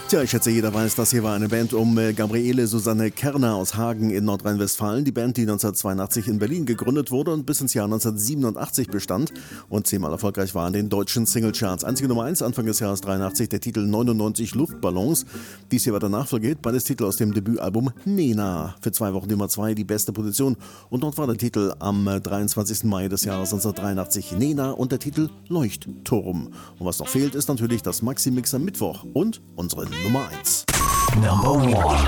Tja, ich schätze, jeder weiß, das hier war eine Band um Gabriele Susanne Kerner aus Hagen in Nordrhein-Westfalen. Die Band, die 1982 in Berlin gegründet wurde und bis ins Jahr 1987 bestand und 10-mal erfolgreich war in den deutschen Singlecharts. Einzige Nummer 1, Anfang des Jahres 83, der Titel 99 Luftballons. Dies hier war der Nachfolger, beides Titel aus dem Debütalbum Nena. Für 2 Wochen Nummer 2 die beste Position und dort war der Titel am 23. Mai des Jahres 1983 Nena und der Titel Leuchtturm. Und was noch fehlt, ist natürlich das Maxi-Mix am Mittwoch und unsere Nummer 1. Number 1.